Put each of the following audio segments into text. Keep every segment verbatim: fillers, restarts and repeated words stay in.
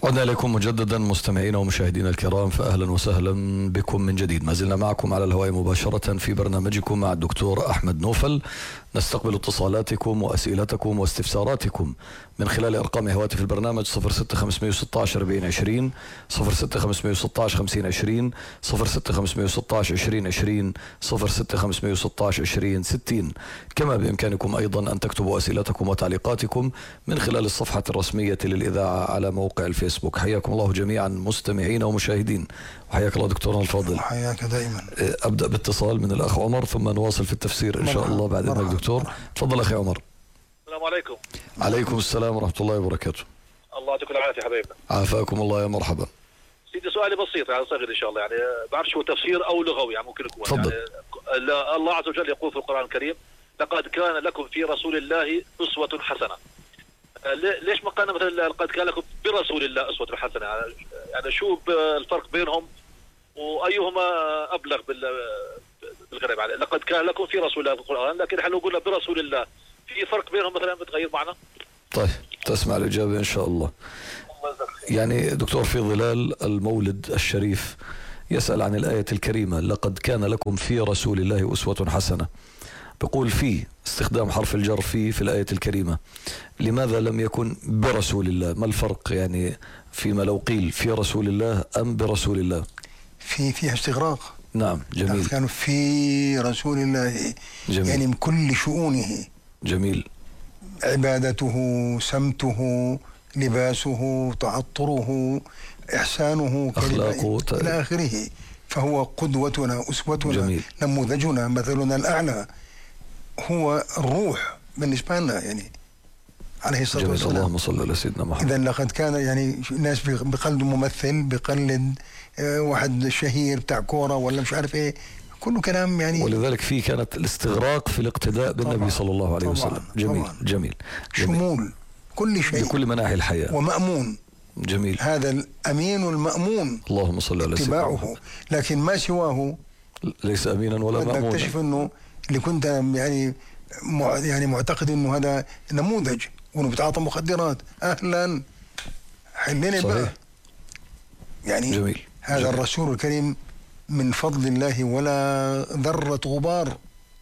عدنا إليكم مجددا مستمعينا ومشاهدينا الكرام، فأهلا وسهلا بكم من جديد. ما زلنا معكم على الهواء مباشرة في برنامجكم مع الدكتور أحمد نوفل. نستقبل اتصالاتكم وأسئلتكم واستفساراتكم من خلال أرقام هواتف البرنامج صفر ستة خمسمائة وستة عشر أربعين عشرين، صفر ستة خمسمائة وستة عشر خمسين عشرين، صفر ستة خمسمائة وستة عشر عشرين عشرين، صفر ستة خمسمائة وستة عشر عشرين ستين. كما بإمكانكم أيضا أن تكتبوا أسئلتكم وتعليقاتكم من خلال الصفحة الرسمية للإذاعة على موقع الفيسبوك. حياكم الله جميعا مستمعين ومشاهدين، وحياك الله دكتورنا الفاضل. حياك دائما. أبدأ باتصال من الأخ عمر ثم نواصل في التفسير إن شاء الله بعد إذنك دكتور. تفضل أخي عمر. السلام عليكم. عليكم السلام ورحمة الله وبركاته. الله يعطيكم العافية حبايبنا. عافاكم الله يا مرحبا. سيدي سؤالي بسيط يعني صغير إن شاء الله، يعني بعرفش هو تفسير أو لغوي يعني ممكن يكون. تفضل. يعني الله عز وجل يقول في القرآن الكريم: لقد كان لكم في رسول الله أسوة حسنة. ليش ما قالنا مثلا لقد كان لكم برسول الله أسوة حسنة؟ يعني شو الفرق بينهم وأيهما أبلغ بالغريب عليه؟ لقد كان لكم في رسول الله في القرآن، لكن احنا لو قلنا برسول الله في فرق بينهم مثلا بتغير معنا؟ طيب تسمع الإجابة إن شاء الله. يعني دكتور في ظلال المولد الشريف يسأل عن الآية الكريمة لقد كان لكم في رسول الله أسوة حسنة. بقول في استخدام حرف الجر في في الآية الكريمة، لماذا لم يكن برسول الله؟ ما الفرق يعني فيما لو قيل في رسول الله أم برسول الله؟ في فيها استغراق. نعم جميل. كانوا في رسول الله جميل. يعني من كل شؤونه. جميل. عبادته، سمته، لباسه، تعطره، إحسانه، أخلاقه إلى آخره. فهو قدوتنا، أسوتنا، جميل. نموذجنا، مثلنا الأعلى، هو الروح بالنسبة لنا يعني عليه الصلاة والسلام. اللهم صل على سيدنا محمد. إذا لقد كان يعني ناس بقلد ممثل، بقلد واحد شهير بتاع كورة ولا مش عارف إيه، كله كلام يعني. ولذلك في كانت الاستغراق في الاقتداء بالنبي صلى الله عليه وسلم. جميل. طبعاً. جميل. شمول كل شيء بكل مناحي الحياة ومأمون. جميل. هذا الأمين المأمون اللهم صل على سيدنا محمد. لكن ما سواه ليس أمينا ولا مأمونا. نكتشف أنه اللي كنت يعني يعني معتقد أنه هذا نموذج وأنه بتعاطى مخدرات، أهلا حلين بقى يعني. جميل. هذا جميل. الرسول الكريم من فضل الله ولا ذرة غبار.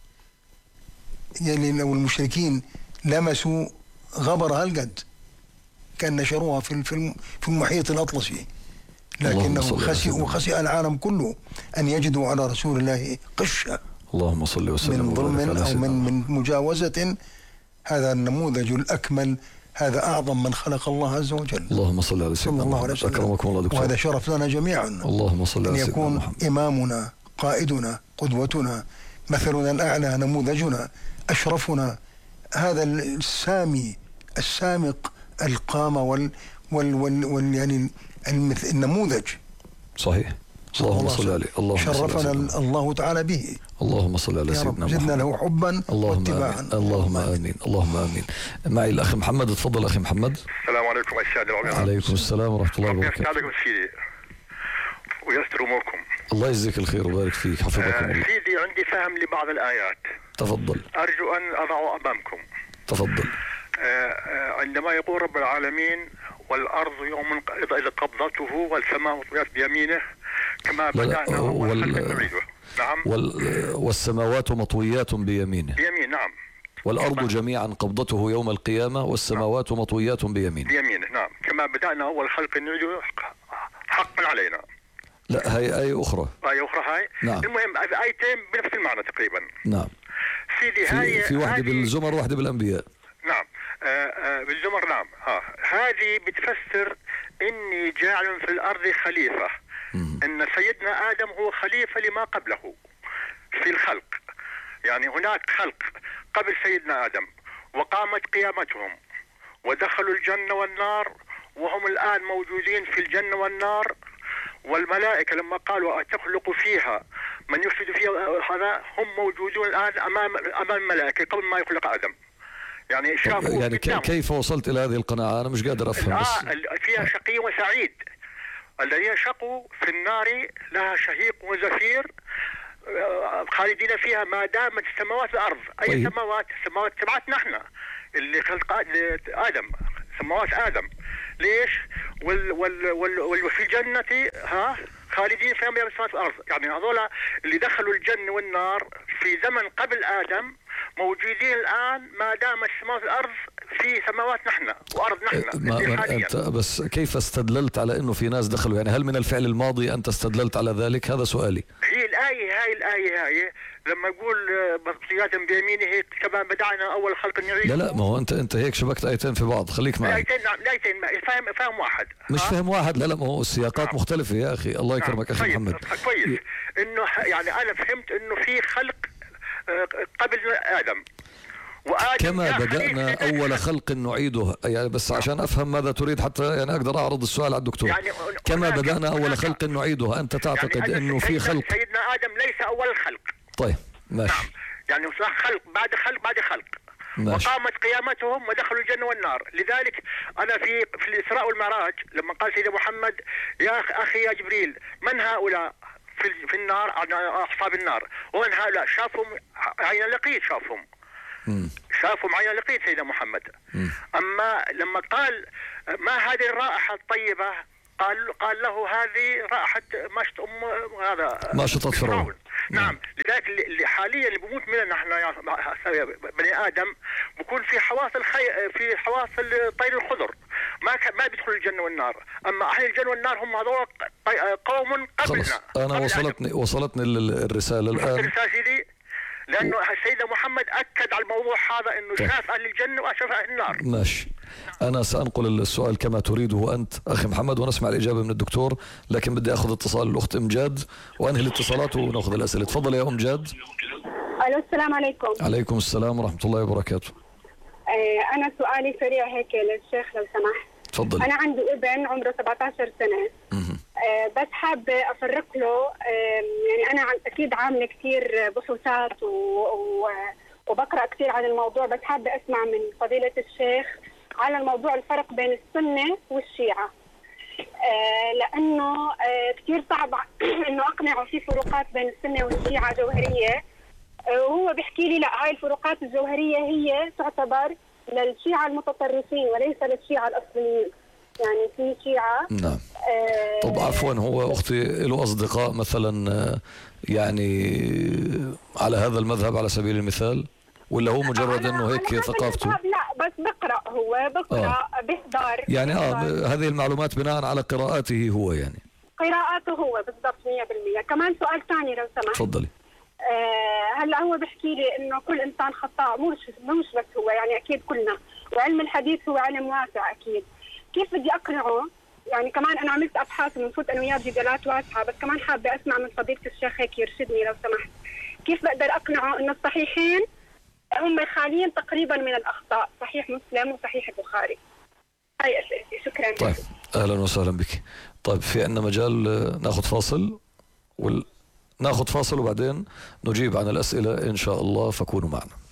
يعني لو المشركين لمسوا غبر هالقد كان نشروها في في المحيط الأطلسي، لكنه خسئ وخسئ العالم كله أن يجدوا على رسول الله قشة. اللهم صل وسلم من ظلم أو من من مجاوزة. هذا النموذج الأكمل، هذا أعظم من خلق الله عز وجل. اللهم صل على سيدنا محمد. أكرمكم الله دكتور. وهذا شرف لنا جميعا. اللهم صل على سيدنا محمد. أن يكون إمامنا، قائدنا، قدوتنا، مثلنا الأعلى، نموذجنا، أشرفنا، هذا السامي السامق القامة وال وال وال, وال يعني النموذج. صحيح. اللهم صل عليه. اللهم شرفنا الله تعالى به. اللهم صل على سيدنا محمد. زدنا له حبا واتباعا. اللهم آمين. اللهم آمين. معي الأخ محمد. تفضل أخي محمد. السلام عليكم السادة العلماء. عليكم السلام ورحمة الله وبركاته. يسعدكم سيدي ويستر أموركم. الله يجزيك الخير ويبارك فيك، حفظكم آه الله. سيدي عندي فهم لبعض الآيات. تفضل. أرجو أن أضعه أمامكم. تفضل. آه آه عندما يقول رب العالمين والأرض يوم إذ قبضته والسماء مطويات بيمينه كما بدأنا أول خلق نعيده. نعم. وال والسماوات مطويات بيمينه. بيمين نعم. والأرض كما جميعا قبضته يوم القيامة والسماوات نعم. مطويات بيمينه. بيمينه نعم. كما بدأنا أول خلق نعيده حقا علينا. لا هي آية أخرى. آية أخرى هاي. نعم. المهم آيتين بنفس المعنى تقريبا. نعم. سيدي في, هاي في واحدة بالزمر وواحدة بالأنبياء. نعم. آه آه بالزمر نعم. ها هذه بتفسر إني جاعل في الأرض خليفة. مم. إن سيدنا آدم هو خليفة لما قبله في الخلق. يعني هناك خلق قبل سيدنا آدم وقامت قيامتهم ودخلوا الجنة والنار وهم الآن موجودين في الجنة والنار. والملائكة لما قالوا أتخلق فيها من يفسد فيها هذا هم موجودون الآن أمام أمام الملائكة قبل ما يخلق آدم. يعني شافوا يعني كيف وصلت إلى هذه القناعة؟ أنا مش قادر أفهم. آه فيها شقي وسعيد. الذين شقوا في النار لها شهيق وزفير خالدين فيها ما دامت السماوات والأرض. أي طيب. سماوات؟ السماوات سمعتنا احنا اللي خلق آدم سماوات آدم. ليش؟ وال وال وال وال وفي الجنة ها خالدين فيها من السماوات والأرض. يعني هذول اللي دخلوا الجنة والنار في زمن قبل آدم موجودين الآن ما دام السماوات والأرض في سماوات نحن وأرض نحن. ما ما أنت بس كيف استدللت على إنه في ناس دخلوا؟ يعني هل من الفعل الماضي أنت استدللت على ذلك؟ هذا سؤالي. هي الآية هاي الآية هاي لما يقول بطيات بيمينه كما بدعنا أول خلق نعيد. لا لا ما هو أنت أنت هيك شبكت آيتين في بعض، خليك معي. آيتين آيتين فاهم فاهم واحد. مش فهم واحد. لا لا ما هو السياقات نعم. مختلفة يا أخي. الله يكرمك أخي طيب. محمد. كويس إنه يعني أنا فهمت إنه في خلق قبل آدم. كما بدأنا أول خلق نعيده، يعني بس عشان أفهم ماذا تريد حتى يعني أقدر أعرض السؤال على الدكتور. يعني كما بدأنا أول خلق نعيده، أنت تعتقد يعني أنه في خلق؟ سيدنا آدم ليس أول الخلق. طيب ماشي. نعم. يعني خلق بعد خلق بعد خلق. ماشي. وقامت قيامتهم ودخلوا الجنة والنار. لذلك أنا في في الإسراء والمعراج لما قال سيدنا محمد يا أخي يا جبريل من هؤلاء في في النار أصحاب النار ومن هؤلاء؟ شافهم عين لقيت شافهم. مم. شافوا معي لقيت سيدنا محمد. مم. أما لما قال ما هذه الرائحة الطيبة قال قال له هذه رائحة مشط أم هذا مشطة فرعون. نعم. لذلك اللي حاليا اللي بموت مننا نحن يا بني آدم بكون في حواس الخي في حواس الطير الخضر ما ما بيدخلوا الجنة والنار. أما أهل الجنة والنار هم هذول قوم قبلنا. خلص أنا قبل وصلتني آدم. وصلتني الرسالة الآن. الرسالة لأنه السيد محمد أكد على الموضوع هذا أنه طيب. شاف أهل الجنة وشاف أهل النار. ماشي. أنا سأنقل السؤال كما تريده أنت أخي محمد ونسمع الإجابة من الدكتور، لكن بدي أخذ اتصال الأخت إمجاد وأنهي الاتصالات ونأخذ الأسئلة. تفضل يا أمجاد. ألو السلام عليكم. عليكم السلام ورحمة الله وبركاته. آه أنا سؤالي سريع هيك للشيخ لو سمحت. تفضل. أنا عندي ابن عمره سبعة عشر سنة. آه بس حابة أفرق له. آه يعني أنا أكيد عاملة كثير بحوثات و... و... وبقرأ كثير عن الموضوع، بس حابة أسمع من فضيلة الشيخ على الموضوع الفرق بين السنة والشيعة. آه لأنه آه كثير صعب إنه أقنعه في فروقات بين السنة والشيعة جوهرية. آه وهو بيحكي لي لا هاي الفروقات الجوهرية هي تعتبر للشيعة المتطرفين وليس للشيعة الأصليين. يعني في شيعة. نعم. آه طب عفوا هو أختي له أصدقاء مثلا يعني على هذا المذهب على سبيل المثال ولا هو مجرد انه هيك ثقافته؟ لا بس بقرأ هو بقرأ آه. بيحضر يعني اه هذه المعلومات بناء على قراءاته هو يعني قراءاته هو بالضبط مية بالمية. كمان سؤال ثاني لو سمحت. تفضلي. آه هلا هو بيحكي لي انه كل انسان خطاء، مش مش بس هو يعني اكيد كلنا، وعلم الحديث هو علم واسع اكيد. كيف بدي اقنعه؟ يعني كمان انا عملت ابحاث ومفروض انه وياه جدالات واسعه، بس كمان حابه اسمع من فضيله الشيخ هيك يرشدني لو سمحت. كيف بقدر اقنعه انه الصحيحين هم خاليين تقريبا من الاخطاء، صحيح مسلم وصحيح البخاري؟ هاي اسئلتي، شكرا. طيب اهلا وسهلا بك. طيب في عندنا مجال ناخذ فاصل وال... ناخذ فاصل وبعدين نجيب عن الاسئله ان شاء الله، فكونوا معنا.